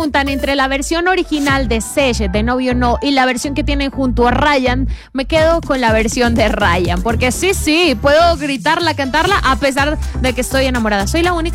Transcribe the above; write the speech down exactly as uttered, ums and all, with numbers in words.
preguntan entre la versión original de Sesh, de Novio No, y la versión que tienen junto a Ryan, me quedo con la versión de Ryan. Porque sí, sí, puedo gritarla, cantarla, a pesar de que estoy enamorada. Soy la única